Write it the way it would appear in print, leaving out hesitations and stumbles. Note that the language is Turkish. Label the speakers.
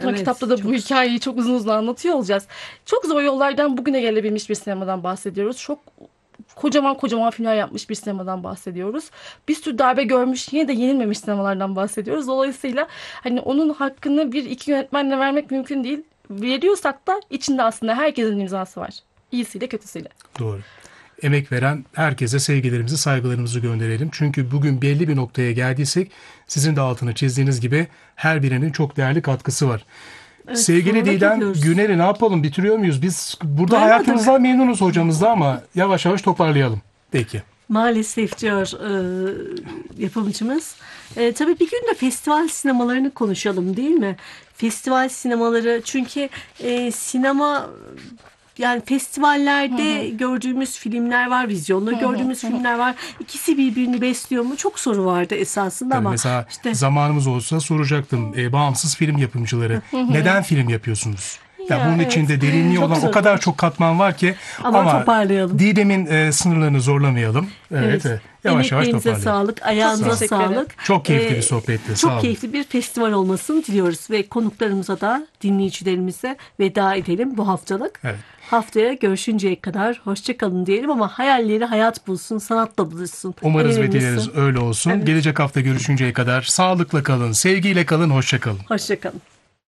Speaker 1: sonra
Speaker 2: Evet,
Speaker 1: kitapta da
Speaker 2: çok
Speaker 1: bu hikayeyi çok uzun uzun anlatıyor olacağız. Çok zor yollardan bugüne gelebilmiş bir sinemadan bahsediyoruz. Çok kocaman kocaman filmler yapmış bir sinemadan bahsediyoruz. Bir sürü darbe görmüş, yine de yenilmemiş sinemalardan bahsediyoruz. Dolayısıyla hani onun hakkını bir iki yönetmenle vermek mümkün değil. Veriyorsak da içinde aslında herkesin imzası var. İyisiyle kötüsüyle.
Speaker 3: Doğru. Emek veren herkese sevgilerimizi, saygılarımızı gönderelim. Çünkü bugün belli bir noktaya geldiysek sizin de altını çizdiğiniz gibi her birinin çok değerli katkısı var.
Speaker 2: Evet,
Speaker 3: Sevgili
Speaker 2: sonuna
Speaker 3: Didem,
Speaker 2: geliyoruz.
Speaker 3: Güner'i ne yapalım? Bitiriyor muyuz? Biz burada
Speaker 2: Doymadık.
Speaker 3: hayatımızdan memnunuz hocamızda ama yavaş yavaş toparlayalım. Peki.
Speaker 2: Maalesef diyor yapımcımız. Tabii bir gün de festival sinemalarını konuşalım değil mi? Festival sinemaları çünkü sinema yani festivallerde gördüğümüz filmler var, vizyonda gördüğümüz filmler var. İkisi birbirini besliyor mu? Çok soru vardı esasında
Speaker 3: Tabii
Speaker 2: ama
Speaker 3: mesela
Speaker 2: işte
Speaker 3: zamanımız olsa soracaktım. Bağımsız film yapımcıları neden film yapıyorsunuz? Ya bunun
Speaker 1: evet.
Speaker 3: içinde derinliği
Speaker 2: Çok
Speaker 3: olan o
Speaker 2: soru
Speaker 3: kadar
Speaker 2: var.
Speaker 3: çok katman var ki
Speaker 2: Ama toparlayalım.
Speaker 3: Didem'in sınırlarını zorlamayalım. Evet. Yavaş yavaş
Speaker 2: Emeklerinize
Speaker 3: toparlayalım.
Speaker 2: sağlık, ayağınıza
Speaker 1: teşekkür ederim.
Speaker 2: sağlık.
Speaker 3: Çok keyifli bir sohbetti. Sağ
Speaker 2: Çok
Speaker 3: olun.
Speaker 2: keyifli bir festival olmasını diliyoruz ve konuklarımıza da dinleyicilerimize veda edelim bu haftalık.
Speaker 3: Evet.
Speaker 2: Haftaya görüşünceye kadar hoşça kalın diyelim ama hayalleri hayat bulsun, sanatla buluşsun.
Speaker 3: Umarız
Speaker 2: En
Speaker 3: ve
Speaker 2: önemlisi.
Speaker 3: dileriz öyle olsun.
Speaker 2: Evet.
Speaker 3: Gelecek hafta görüşünceye kadar sağlıkla kalın, sevgiyle kalın, hoşça kalın.
Speaker 2: Hoşça kalın.